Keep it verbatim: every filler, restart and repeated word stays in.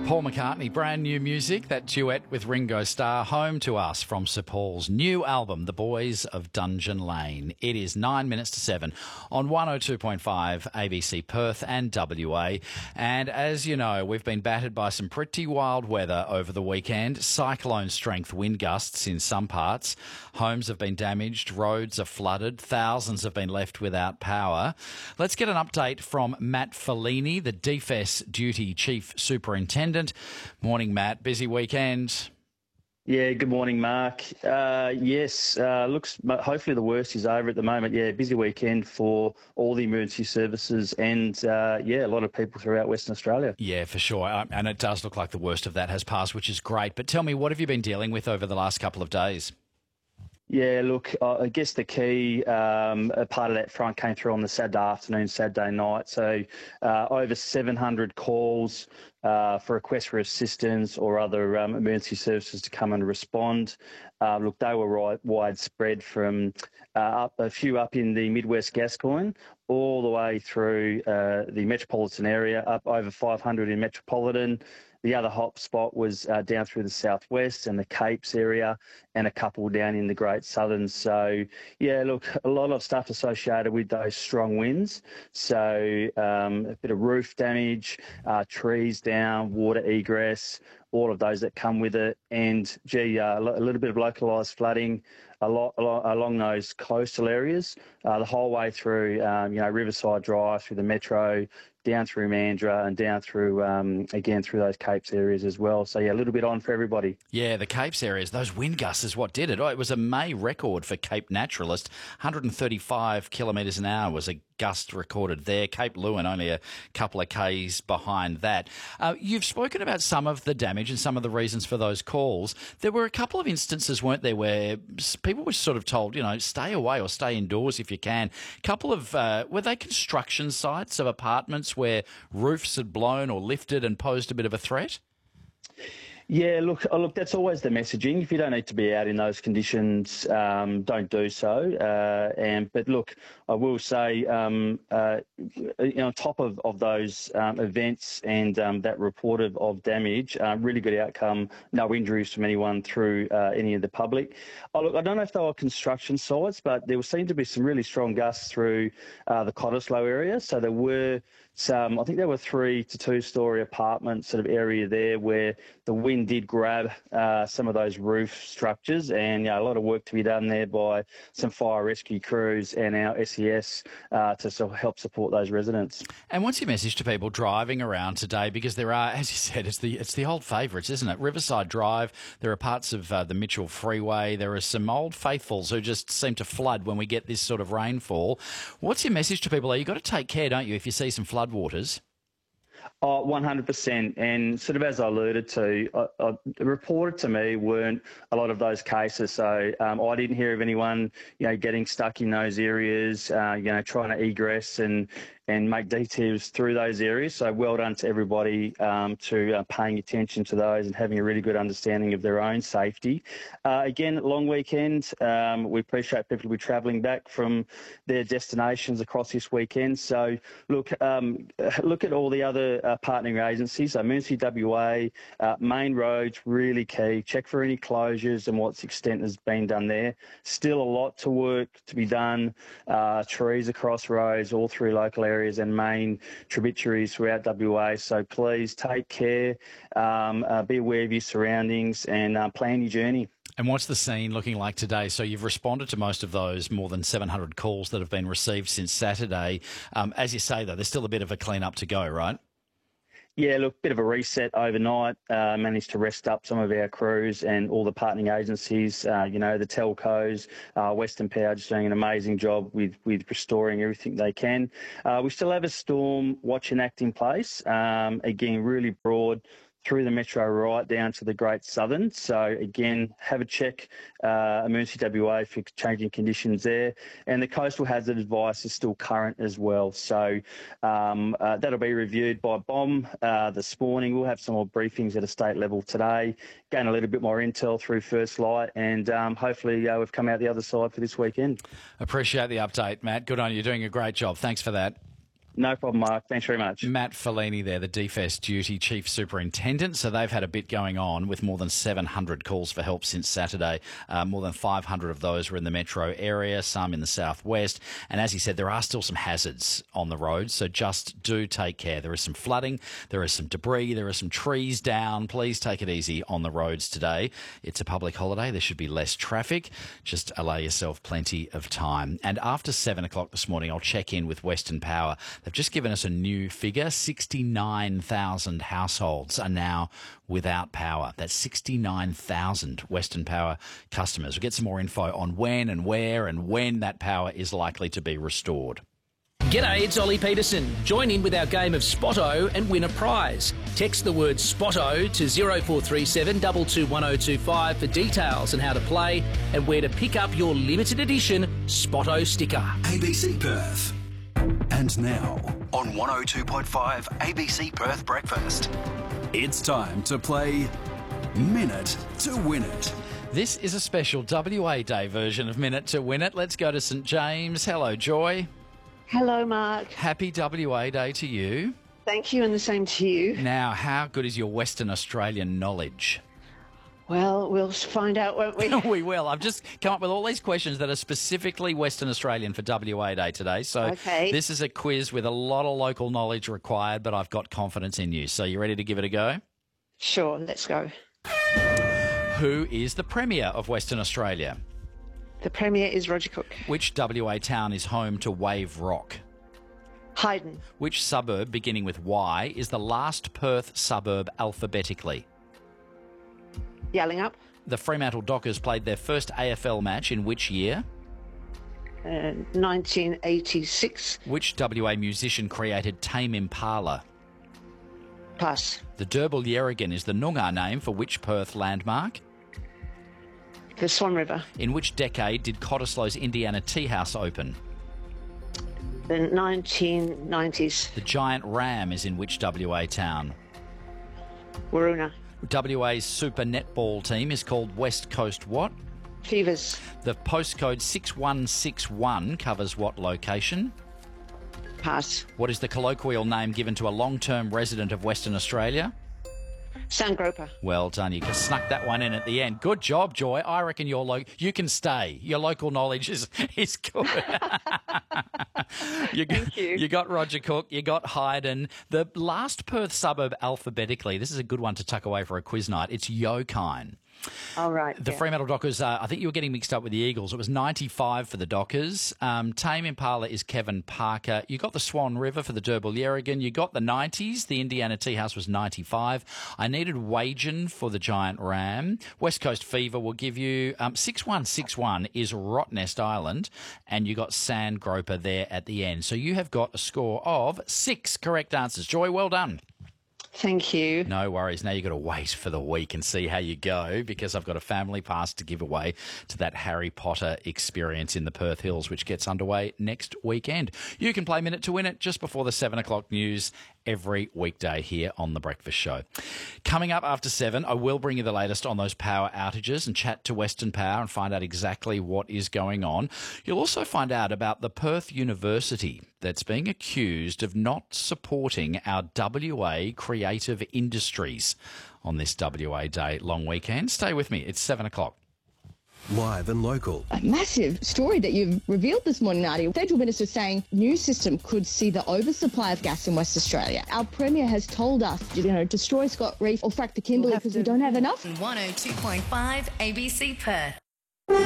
Paul McCartney, brand new music, that duet with Ringo Starr, home to us from Sir Paul's new album, The Boys of Dungeon Lane. It is nine minutes to seven on one oh two point five A B C Perth and W A. And as you know, we've been battered by some pretty wild weather over the weekend. Cyclone strength wind gusts in some parts. Homes have been damaged, roads are flooded, thousands have been left without power. Let's get an update from Matt Fellini, the D F E S Duty Chief Superintendent. Morning, Matt. Busy weekend. Yeah, good morning, Mark. Uh, yes, uh, looks hopefully the worst is over at the moment. Yeah, busy weekend for all the emergency services and, uh, yeah, a lot of people throughout Western Australia. Yeah, for sure. Um, and it does look like the worst of that has passed, which is great. But tell me, what have you been dealing with over the last couple of days? Yeah, look, I guess the key um, part of that front came through on the Saturday afternoon, Saturday night. So uh, over seven hundred calls uh, for requests for assistance or other um, emergency services to come and respond. Uh, look, they were right, widespread from uh, up, a few up in the Midwest Gascoyne all the way through uh, the metropolitan area, up over five hundred in Metropolitan. The other hot spot was uh, down through the southwest and the Capes area, and a couple down in the Great Southern. So, yeah, look, a lot of stuff associated with those strong winds. So um, a bit of roof damage, uh, trees down, water egress, all of those that come with it, and, gee, uh, a little bit of localised flooding a lot, a lot along those coastal areas, uh, the whole way through, um, you know, Riverside Drive, through the Metro, down through Mandurah and down through, um, again, through those Capes areas as well. So, yeah, a little bit on for everybody. Yeah, the Capes areas, those wind gusts is what did it. Oh, it was a May record for Cape Naturalist. one hundred thirty-five kilometres an hour was a gust recorded there. Cape Lewin only a couple of Ks behind that. Uh, you've spoken about some of the damage and some of the reasons for those calls. There were a couple of instances, weren't there, where people were sort of told, you know, stay away or stay indoors if you can. A couple of, uh, were they construction sites of apartments where roofs had blown or lifted and posed a bit of a threat? Yeah, look, oh, look, that's always the messaging. If you don't need to be out in those conditions, um, don't do so. Uh, and but look, I will say, um, uh, you know, on top of, of those um, events and um, that report of, of damage, uh, really good outcome, no injuries from anyone through uh, any of the public. Oh, look, I don't know if they were construction sites, but there seemed to be some really strong gusts through uh, the Cottesloe area. So there were some, I think there were three to two story apartment sort of area there where the wind did grab uh, some of those roof structures, and you know, a lot of work to be done there by some fire rescue crews and our S E S uh, to sort of help support those residents. And what's your message to people driving around today? Because there are, as you said, it's the it's the old favourites, isn't it? Riverside Drive, there are parts of uh, the Mitchell Freeway, there are some old faithfuls who just seem to flood when we get this sort of rainfall. What's your message to people? You've got to take care, don't you, if you see some floodwaters? Oh, one hundred percent. And sort of as I alluded to, I, I, reported to me weren't a lot of those cases. So um, I didn't hear of anyone, you know, getting stuck in those areas, uh, you know, trying to egress and and make detours through those areas. So well done to everybody um, to uh, paying attention to those and having a really good understanding of their own safety. Uh, again, long weekend. Um, we appreciate people will be travelling back from their destinations across this weekend. So look, um, look at all the other uh, partnering agencies. So Emergency W A, uh, main roads, really key. Check for any closures and what extent has been done there. Still a lot to work to be done. Uh, trees across roads all through local areas and main tributaries throughout W A. So please take care, um, uh, be aware of your surroundings and uh, plan your journey. And what's the scene looking like today? So you've responded to most of those more than seven hundred calls that have been received since Saturday. Um, as you say, though, there's still a bit of a clean up to go, right? Yeah, look, bit of a reset overnight. Uh, managed to rest up some of our crews and all the partnering agencies. Uh, you know, the telcos, uh, Western Power just doing an amazing job with with restoring everything they can. Uh, we still have a storm watch and act in place. Um, again, really broad through the metro right down to the Great Southern. So again, have a check, uh, Emergency W A for changing conditions there. And the coastal hazard advice is still current as well. So um, uh, that'll be reviewed by B O M uh, this morning. We'll have some more briefings at a state level today, gain a little bit more intel through First Light, and um, hopefully uh, we've come out the other side for this weekend. Appreciate the update, Matt. Good on you. You're doing a great job. Thanks for that. No problem, Mark. Thanks very much. Matt Fellini there, the D F E S Duty Chief Superintendent. So they've had a bit going on with more than seven hundred calls for help since Saturday. Uh, more than five hundred of those were in the metro area, some in the southwest. And as he said, there are still some hazards on the roads, so just do take care. There is some flooding, there is some debris, there are some trees down. Please take it easy on the roads today. It's a public holiday. There should be less traffic. Just allow yourself plenty of time. And after seven o'clock this morning, I'll check in with Western Power. They've just given us a new figure. sixty-nine thousand households are now without power. That's sixty-nine thousand Western Power customers. We'll get some more info on when and where and when that power is likely to be restored. G'day, it's Ollie Peterson. Join in with our game of Spotto and win a prize. Text the word Spotto to zero four three seven two two one zero two five for details on how to play and where to pick up your limited edition Spotto sticker. A B C Perth. And now, on one oh two point five A B C Perth Breakfast, it's time to play Minute to Win It. This is a special W A Day version of Minute to Win It. Let's go to St James. Hello, Joy. Hello, Mark. Happy W A Day to you. Thank you, and the same to you. Now, how good is your Western Australian knowledge? Well, we'll find out, won't we? We will. I've just come up with all these questions that are specifically Western Australian for W A Day today. So okay. This is a quiz with a lot of local knowledge required, but I've got confidence in you. So you ready to give it a go? Sure, let's go. Who is the Premier of Western Australia? The Premier is Roger Cook. Which W A town is home to Wave Rock? Hayden. Which suburb, beginning with Y, is the last Perth suburb alphabetically? Yallingup. The Fremantle Dockers played their first A F L match in which year? Uh, nineteen eighty-six. Which W A musician created Tame Impala? Pass. The Derbyl Yerrigan is the Noongar name for which Perth landmark? The Swan River. In which decade did Cottesloe's Indiana Tea House open? The nineteen nineties. The Giant Ram is in which W A town? Waroona. W A's Super Netball team is called West Coast what? Fevers. The postcode six one six one covers what location? Pass. What is the colloquial name given to a long-term resident of Western Australia? Sandgroper. Well done. You snuck that one in at the end. Good job, Joy. I reckon your lo- you can stay. Your local knowledge is, is good. you, Thank you. You got Roger Cook. You got Hayden. The last Perth suburb alphabetically, this is a good one to tuck away for a quiz night. It's Yokine. All right. The yeah. Fremantle Dockers, uh, I think you were getting mixed up with the Eagles. It was ninety-five for the Dockers. Um, Tame Impala is Kevin Parker. You got the Swan River for the Derbyl Yerrigan. You got the nineties. The Indiana Tea House was ninety-five. I needed Wagen for the Giant Ram. West Coast Fever will give you um, six one six one is Rottnest Island. And you got Sandgroper there at the end. So you have got a score of six correct answers. Joy, well done. Thank you. No worries. Now you've got to wait for the week and see how you go, because I've got a family pass to give away to that Harry Potter experience in the Perth Hills, which gets underway next weekend. You can play Minute to Win It just before the seven o'clock news every weekday here on The Breakfast Show. Coming up after seven, I will bring you the latest on those power outages and chat to Western Power and find out exactly what is going on. You'll also find out about the Perth University that's being accused of not supporting our W A creative industries on this W A Day long weekend. Stay with me. It's seven o'clock. Live and local. A massive story that you've revealed this morning, Nadia. Federal Minister saying new system could see the oversupply of gas in West Australia. Our Premier has told us, you know, destroy Scott Reef or frack the Kimberley because we don't have enough. one oh two point five A B C Perth.